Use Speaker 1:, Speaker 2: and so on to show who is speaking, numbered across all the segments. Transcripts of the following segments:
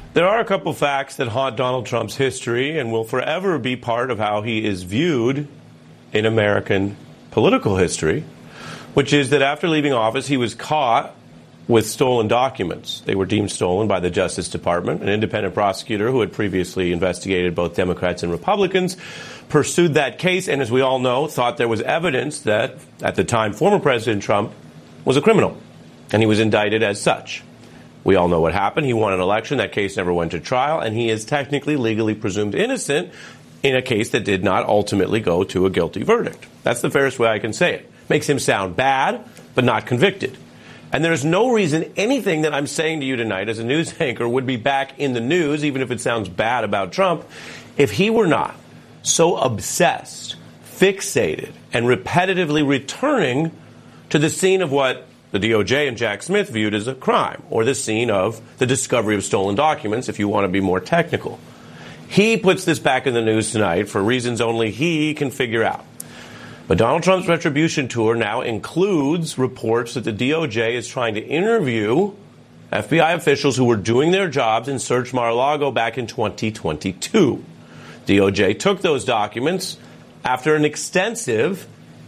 Speaker 1: There are a couple facts that haunt Donald Trump's history and will forever be part of how he is viewed in American political history, which is that after leaving office, he was caught with stolen documents. They were deemed stolen by the Justice Department. An independent prosecutor who had previously investigated both Democrats and Republicans pursued that case and, as we all know, thought there was evidence that, at the time, former President Trump was a criminal, and he was indicted as such. We all know what happened. He won an election. That case never went to trial, and he is technically legally presumed innocent in a case that did not ultimately go to a guilty verdict. That's the fairest way I can say it. Makes him sound bad, but not convicted. And there's no reason anything that I'm saying to you tonight as a news anchor would be back in the news, even if it sounds bad about Trump, if he were not so obsessed, fixated, and repetitively returning to the scene of what the DOJ and Jack Smith viewed as a crime, or the scene of the discovery of stolen documents, if you want to be more technical. He puts this back in the news tonight for reasons only he can figure out. But Donald Trump's retribution tour now includes reports that the DOJ is trying to interview FBI officials who were doing their jobs in Search Mar-a-Lago back in 2022. DOJ took those documents after an extensive,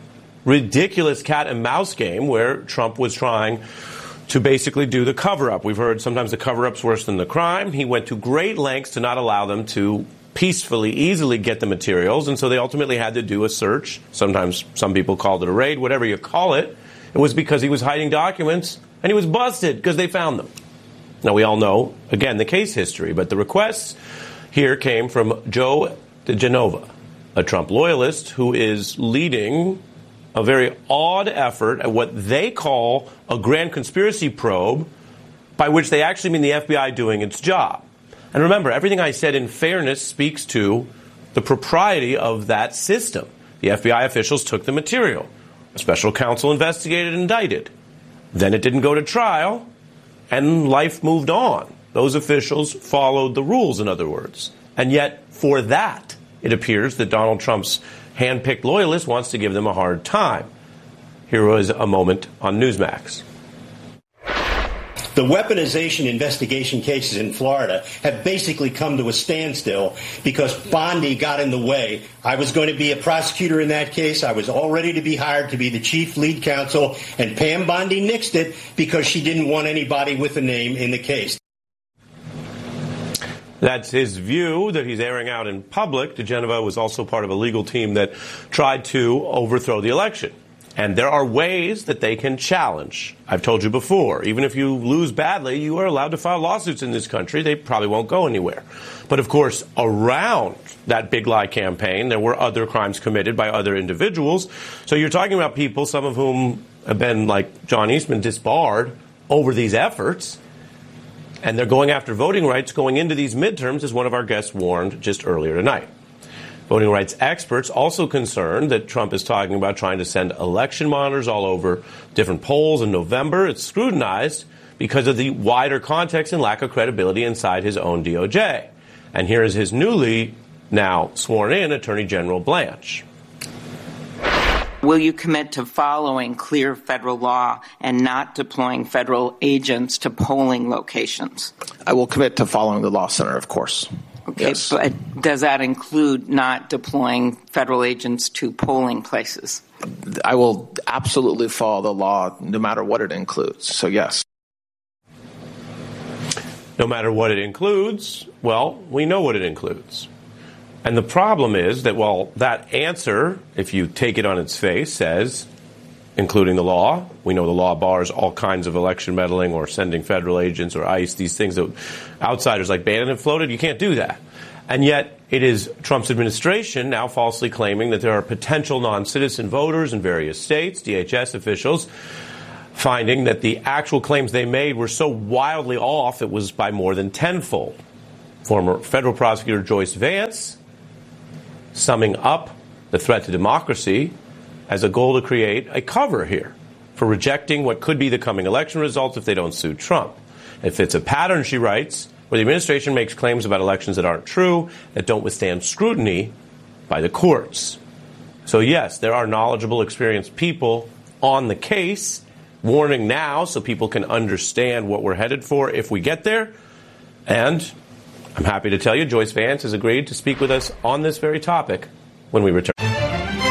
Speaker 1: ridiculous cat and mouse game where Trump was trying to basically do the cover-up. We've heard sometimes the cover-up's worse than the crime. He went to great lengths to not allow them to peacefully, easily get the materials, and so they ultimately had to do a search. Sometimes some people called it a raid, whatever you call it. It was because he was hiding documents, and he was busted because they found them. Now, we all know, again, the case history, but the requests here came from Joe DeGenova, a Trump loyalist who is leading a very odd effort at what they call a grand conspiracy probe, by which they actually mean the FBI doing its job. And remember, everything I said in fairness speaks to the propriety of that system. The FBI officials took the material. A special counsel investigated and indicted. Then it didn't go to trial, and life moved on. Those officials followed the rules, in other words. And yet, for that, it appears that Donald Trump's hand-picked loyalist wants to give them a hard time. Here was a moment on Newsmax.
Speaker 2: The weaponization investigation cases in Florida have basically come to a standstill because Bondi got in the way. I was going to be a prosecutor in that case. I was all ready to be hired to be the chief lead counsel, and Pam Bondi nixed it because she didn't want anybody with a name in the case.
Speaker 1: That's his view that he's airing out in public. DeGenova was also part of a legal team that tried to overthrow the election. And there are ways that they can challenge. I've told you before, even if you lose badly, you are allowed to file lawsuits in this country. They probably won't go anywhere. But of course, around that big lie campaign, there were other crimes committed by other individuals. So you're talking about people, some of whom have been, like John Eastman, disbarred over these efforts. And they're going after voting rights going into these midterms, as one of our guests warned just earlier tonight. Voting rights experts also concerned that Trump is talking about trying to send election monitors all over different polls in November. It's scrutinized because of the wider context and lack of credibility inside his own DOJ. And here is his newly now sworn in Attorney General Blanche.
Speaker 3: Will you commit to following clear federal law and not deploying federal agents to polling locations?
Speaker 4: I will commit to following the law, Senator, of course.
Speaker 3: Okay,
Speaker 4: yes.
Speaker 3: But does that include not deploying federal agents to polling places?
Speaker 4: I will absolutely follow the law no matter what it includes. So, yes.
Speaker 1: No matter what it includes, well, we know what it includes. And the problem is that while that answer, if you take it on its face, says, including the law, we know the law bars all kinds of election meddling or sending federal agents or ICE, these things that outsiders like Bannon have floated, you can't do that. And yet it is Trump's administration now falsely claiming that there are potential non-citizen voters in various states, DHS officials, finding that the actual claims they made were so wildly off it was by more than tenfold. Former federal prosecutor Joyce Vance summing up the threat to democracy as a goal to create a cover here for rejecting what could be the coming election results if they don't sue Trump. It fits a pattern, she writes, where the administration makes claims about elections that aren't true, that don't withstand scrutiny by the courts. So yes, there are knowledgeable, experienced people on the case, warning now so people can understand what we're headed for if we get there. And I'm happy to tell you Joyce Vance has agreed to speak with us on this very topic when we return.